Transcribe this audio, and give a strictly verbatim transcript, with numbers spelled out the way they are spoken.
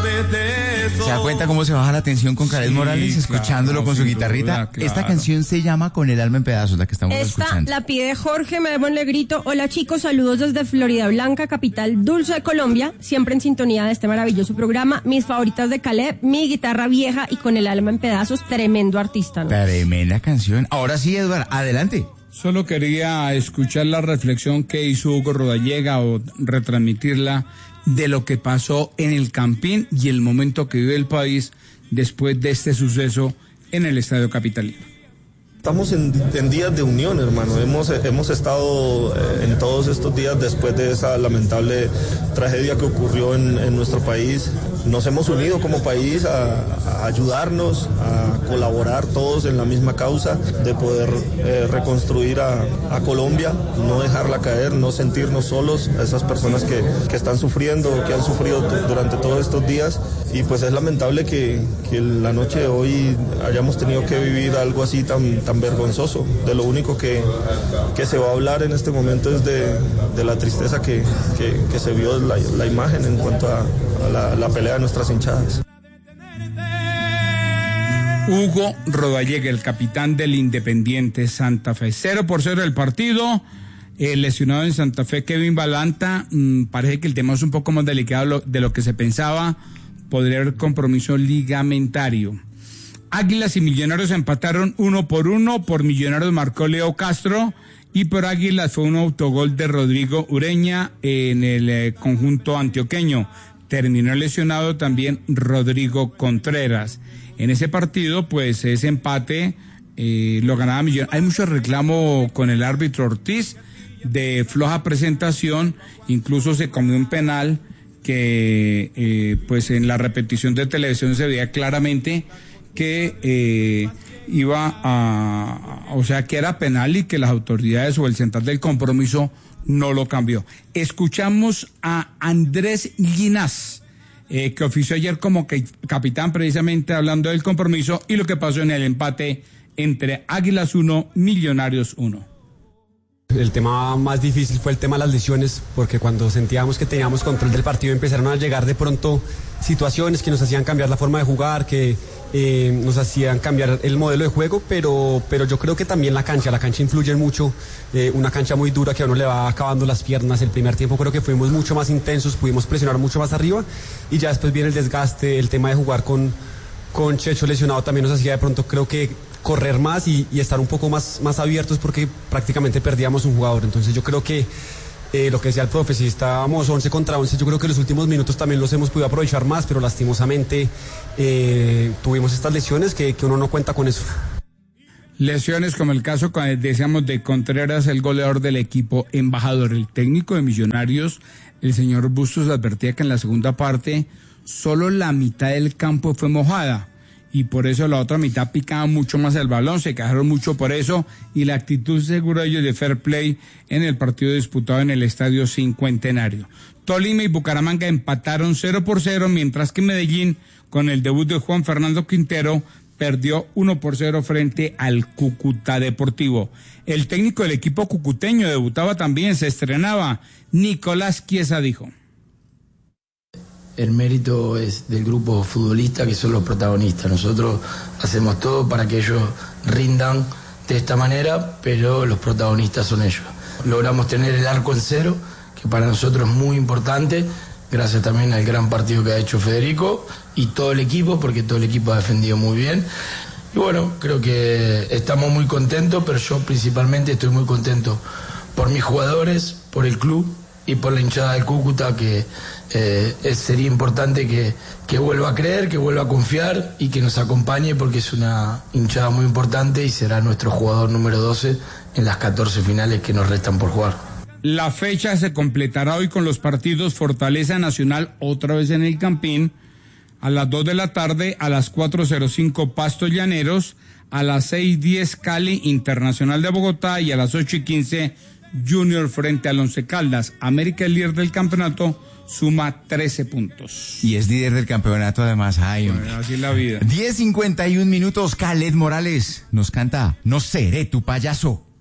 ¿Se da cuenta cómo se baja la tensión con Caled sí, Morales escuchándolo claro, con su guitarrita? Duda, claro. Esta canción se llama Con el alma en pedazos, la que estamos Esta escuchando. La pide Jorge Medemón Legrito. Hola chicos, saludos desde Florida Blanca, capital dulce de Colombia, siempre en sintonía de este maravilloso programa. Mis favoritas de Caled, Mi guitarra vieja y Con el alma en pedazos, tremendo artista, ¿no? Tremenda canción. Ahora sí, Eduardo, adelante. Solo quería escuchar la reflexión que hizo Hugo Rodallega o retransmitirla de lo que pasó en el Campín y el momento que vive el país después de este suceso en el Estadio Capitalino. Estamos en, en días de unión, hermano. Hemos, hemos estado eh, en todos estos días después de esa lamentable tragedia que ocurrió en, en nuestro país. Nos hemos unido como país a, a ayudarnos, a colaborar todos en la misma causa de poder eh, reconstruir a, a Colombia, no dejarla caer, no sentirnos solos, a esas personas que, que están sufriendo, que han sufrido durante todos estos días. Y pues es lamentable que, que la noche de hoy hayamos tenido que vivir algo así tan, tan vergonzoso. De lo único que, que se va a hablar en este momento es de, de la tristeza que, que, que se vio la, la imagen en cuanto a, a la, la pelea de nuestras hinchadas. Hugo Rodallega, el capitán del Independiente Santa Fe. Cero por cero el partido. El lesionado en Santa Fe, Kevin Balanta, mmm, parece que el tema es un poco más delicado de lo que se pensaba. Podría haber compromiso ligamentario. Águilas y Millonarios empataron uno por uno. Por Millonarios marcó Leo Castro y por Águilas fue un autogol de Rodrigo Ureña en el eh, conjunto antioqueño. Terminó lesionado también Rodrigo Contreras. En ese partido, pues ese empate eh, lo ganaba Millonarios. Hay mucho reclamo con el árbitro Ortiz de floja presentación, incluso se comió un penal que eh, pues en la repetición de televisión se veía claramente que eh, iba a, o sea que era penal y que las autoridades o el central del compromiso no lo cambió. Escuchamos a Andrés Ginás, eh, que ofició ayer como que, capitán precisamente hablando del compromiso y lo que pasó en el empate entre Águilas uno, Millonarios uno. El tema más difícil fue el tema de las lesiones, porque cuando sentíamos que teníamos control del partido empezaron a llegar de pronto situaciones que nos hacían cambiar la forma de jugar, que eh, nos hacían cambiar el modelo de juego, pero, pero yo creo que también la cancha, la cancha influye mucho, eh, una cancha muy dura que a uno le va acabando las piernas. El primer tiempo creo que fuimos mucho más intensos, pudimos presionar mucho más arriba y ya después viene el desgaste, el tema de jugar con, con Checho lesionado también nos hacía de pronto creo que correr más y, y estar un poco más, más abiertos porque prácticamente perdíamos un jugador. Entonces yo creo que eh, lo que decía el profe, si estábamos once contra once, yo creo que los últimos minutos también los hemos podido aprovechar más, pero lastimosamente eh, tuvimos estas lesiones que, que uno no cuenta con eso. Lesiones como el caso, decíamos, de Contreras, el goleador del equipo embajador. El técnico de Millonarios, el señor Bustos, advertía que en la segunda parte solo la mitad del campo fue mojada. Y por eso la otra mitad picaba mucho más el balón, se quejaron mucho por eso, y la actitud seguro de ellos de fair play en el partido disputado en el Estadio Cincuentenario. Tolima y Bucaramanga empataron cero por cero, mientras que Medellín, con el debut de Juan Fernando Quintero, perdió uno por cero frente al Cúcuta Deportivo. El técnico del equipo cucuteño debutaba también, se estrenaba. Nicolás Chiesa dijo: el mérito es del grupo futbolista, que son los protagonistas. Nosotros hacemos todo para que ellos rindan de esta manera, pero los protagonistas son ellos. Logramos tener el arco en cero, que para nosotros es muy importante, gracias también al gran partido que ha hecho Federico y todo el equipo, porque todo el equipo ha defendido muy bien. Y bueno, creo que estamos muy contentos, pero yo principalmente estoy muy contento por mis jugadores, por el club y por la hinchada del Cúcuta, que eh, es, sería importante que, que vuelva a creer, que vuelva a confiar y que nos acompañe, porque es una hinchada muy importante y será nuestro jugador número doce en las catorce finales que nos restan por jugar. La fecha se completará hoy con los partidos Fortaleza Nacional otra vez en el Campín, a las dos de la tarde, a las cuatro cero cinco Pasto Llaneros, a las seis diez Cali Internacional de Bogotá y a las ocho y quince Junior frente al Once Caldas. América, el líder del campeonato, suma trece puntos. Y es líder del campeonato además. Ay, hombre. Bueno, así es la vida. diez cincuenta y un minutos. Caled Morales nos canta No seré tu payaso.